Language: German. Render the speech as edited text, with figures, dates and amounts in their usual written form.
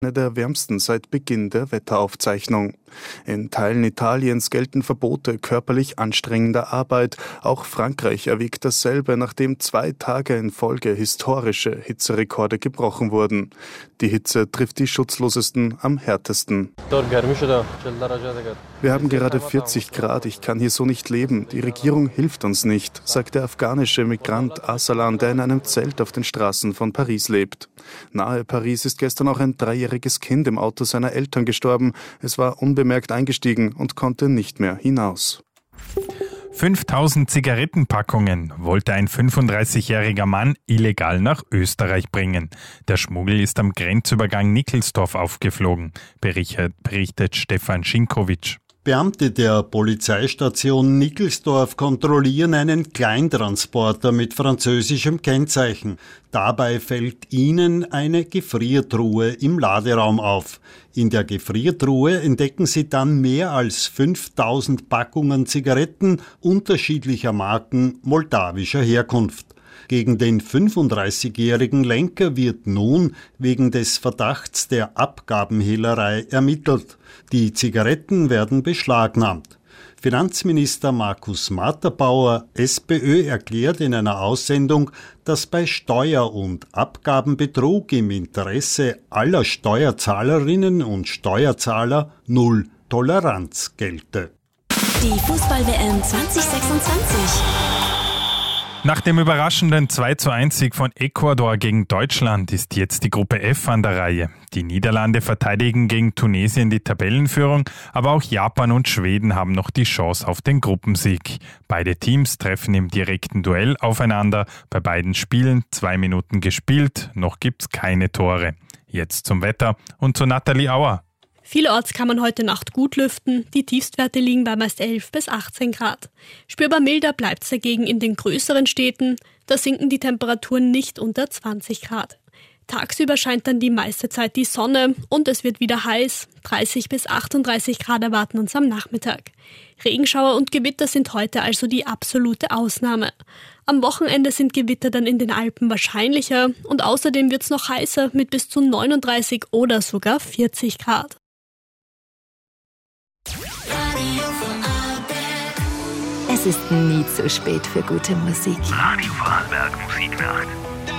Eine der wärmsten seit Beginn der Wetteraufzeichnung. In Teilen Italiens gelten Verbote körperlich anstrengender Arbeit. Auch Frankreich erwägt dasselbe, nachdem 2 Tage in Folge historische Hitzerekorde gebrochen wurden. Die Hitze trifft die Schutzlosesten am härtesten. Wir haben gerade 40 Grad, ich kann hier so nicht leben. Die Regierung hilft uns nicht, sagt der afghanische Migrant Arsalan, der in einem Zelt auf den Straßen von Paris lebt. Nahe Paris ist gestern auch ein 3-jähriges Kind im Auto seiner Eltern gestorben. Es war unbemerkt eingestiegen und konnte nicht mehr hinaus. 5000 Zigarettenpackungen wollte ein 35-jähriger Mann illegal nach Österreich bringen. Der Schmuggel ist am Grenzübergang Nickelsdorf aufgeflogen, berichtet Stefan Schinkowitsch. Beamte der Polizeistation Nickelsdorf kontrollieren einen Kleintransporter mit französischem Kennzeichen. Dabei fällt ihnen eine Gefriertruhe im Laderaum auf. In der Gefriertruhe entdecken sie dann mehr als 5000 Packungen Zigaretten unterschiedlicher Marken moldawischer Herkunft. Gegen den 35-jährigen Lenker wird nun wegen des Verdachts der Abgabenhehlerei ermittelt. Die Zigaretten werden beschlagnahmt. Finanzminister Markus Matterbauer, SPÖ, erklärt in einer Aussendung, dass bei Steuer- und Abgabenbetrug im Interesse aller Steuerzahlerinnen und Steuerzahler null Toleranz gelte. Die Fußball-WM 2026. Nach dem überraschenden 2:1-Sieg von Ecuador gegen Deutschland ist jetzt die Gruppe F an der Reihe. Die Niederlande verteidigen gegen Tunesien die Tabellenführung, aber auch Japan und Schweden haben noch die Chance auf den Gruppensieg. Beide Teams treffen im direkten Duell aufeinander. Bei beiden Spielen 2 Minuten gespielt, noch gibt's keine Tore. Jetzt zum Wetter und zu Nathalie Auer. Vielerorts kann man heute Nacht gut lüften. Die Tiefstwerte liegen bei meist 11 bis 18 Grad. Spürbar milder bleibt es dagegen in den größeren Städten. Da sinken die Temperaturen nicht unter 20 Grad. Tagsüber scheint dann die meiste Zeit die Sonne und es wird wieder heiß. 30 bis 38 Grad erwarten uns am Nachmittag. Regenschauer und Gewitter sind heute also die absolute Ausnahme. Am Wochenende sind Gewitter dann in den Alpen wahrscheinlicher und außerdem wird es noch heißer mit bis zu 39 oder sogar 40 Grad. Es ist nie zu spät für gute Musik. Radio Vorarlberg Musiknacht.